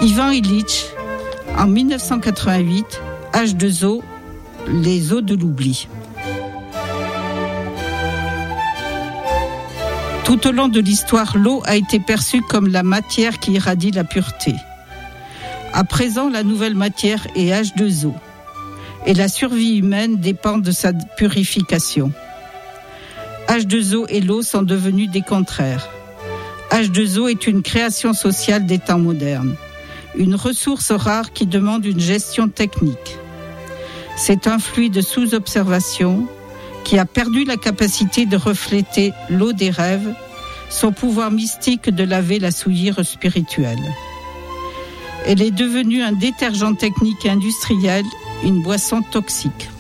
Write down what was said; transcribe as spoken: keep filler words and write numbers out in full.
Ivan Illich, en dix-neuf cent quatre-vingt-huit, H deux O, les eaux de l'oubli. Tout au long de l'histoire, l'eau a été perçue comme la matière qui irradie la pureté. À présent, la nouvelle matière est H deux O, et la survie humaine dépend de sa purification. H deux O et l'eau sont devenus des contraires. H deux O est une création sociale des temps modernes, une ressource rare qui demande une gestion technique. C'est un fluide sous observation qui a perdu la capacité de refléter l'eau des rêves, son pouvoir mystique de laver la souillure spirituelle. Elle est devenue un détergent technique et industriel, une boisson toxique.